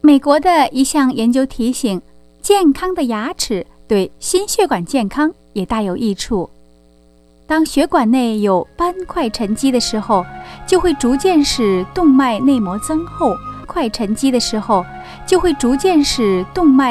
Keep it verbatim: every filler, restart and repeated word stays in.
美国的一项研究提醒，健康的牙齿对心血管健康也大有益处。当血管内有斑块沉积的时候，就会逐渐使动脉内膜增厚；块沉积的时候，就会逐渐使动脉